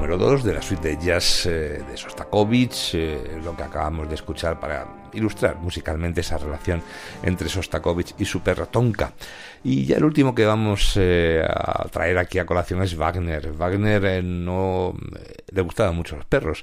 número 2 de la suite de jazz de Sostakovich, lo que acabamos de escuchar para ilustrar musicalmente esa relación entre Sostakovich y su perro Tonka. Y ya el último que vamos a traer aquí a colación es Wagner. Wagner no le gustaban mucho los perros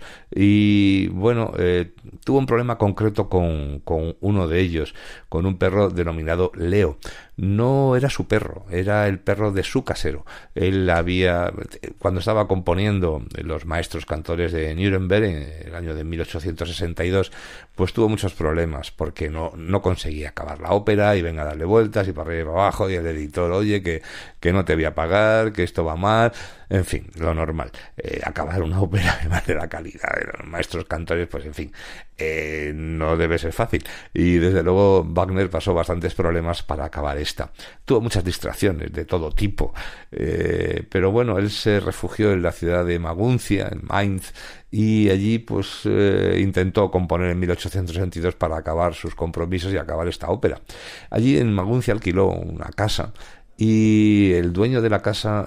y bueno, tuvo un problema concreto con uno de ellos, con un perro denominado Leo. No era su perro, era el perro de su casero. Él cuando estaba componiendo los maestros cantores de Nuremberg en el año de 1862, pues tuvo muchos problemas porque no conseguía acabar la ópera y venga a darle vueltas y para arriba y para abajo, y el editor, oye, que no te voy a pagar, que esto va mal, en fin, lo normal. Acabar una ópera además de la calidad de los maestros cantores, pues en fin, no debe ser fácil. Y desde luego Wagner pasó bastantes problemas para acabar esta. Tuvo muchas distracciones de todo tipo, pero bueno, él se refugió en la ciudad de Maguncia, en Mainz, y allí pues intentó componer en 1862 para acabar sus compromisos y acabar esta ópera. Allí en Maguncia alquiló una casa y el dueño de la casa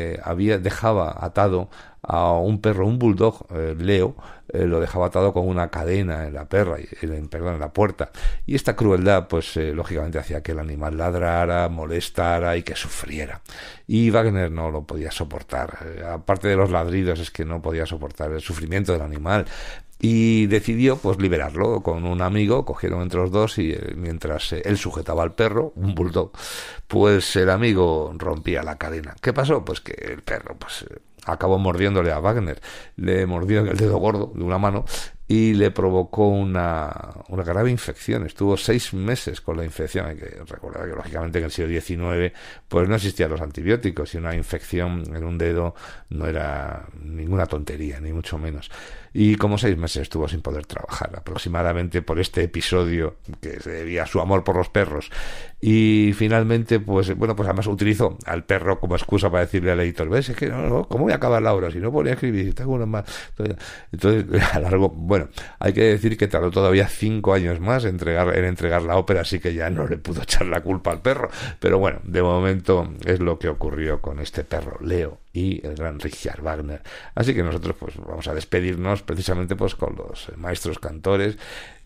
dejaba atado a un perro, un bulldog, Leo, lo dejaba atado con una cadena en la en la puerta, y esta crueldad pues lógicamente hacía que el animal ladrara, molestara y que sufriera, y Wagner no lo podía soportar. Aparte de los ladridos, es que no podía soportar el sufrimiento del animal y decidió pues liberarlo con un amigo. Cogieron entre los dos y mientras él sujetaba al perro, un bulldog, pues el amigo rompía la cadena. ¿Qué pasó? Pues que el perro pues acabó mordiéndole a Wagner, le mordió en el dedo gordo de una mano y le provocó una grave infección. Estuvo 6 meses con la infección. Hay que recordar que lógicamente en el siglo XIX pues no existían los antibióticos y una infección en un dedo no era ninguna tontería, ni mucho menos. Y como 6 meses estuvo sin poder trabajar, aproximadamente por este episodio que se debía a su amor por los perros. Y finalmente, pues además utilizó al perro como excusa para decirle al editor, ves, es que ¿cómo voy a acabar la obra si no podía escribir? Tengo uno más. Entonces bueno, hay que decir que tardó todavía 5 años más en entregar la ópera, así que ya no le pudo echar la culpa al perro. Pero bueno, de momento es lo que ocurrió con este perro, Leo, y el gran Richard Wagner. Así que nosotros pues vamos a despedirnos precisamente pues con los maestros cantores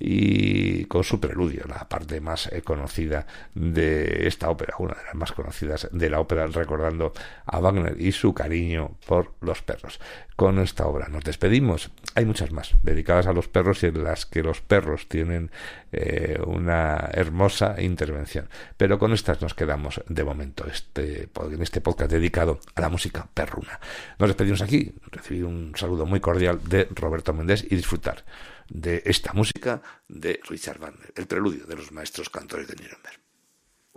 y con su preludio, la parte más conocida de esta ópera, una de las más conocidas de la ópera, recordando a Wagner y su cariño por los perros. Con esta obra nos despedimos. Hay muchas más dedicadas a los perros y en las que los perros tienen una hermosa intervención, pero con estas nos quedamos de momento en este podcast dedicado a la música perruna. Nos despedimos aquí, recibir un saludo muy cordial de Roberto Méndez y disfrutar de esta música de Richard Wagner, el preludio de los maestros cantores de Nuremberg.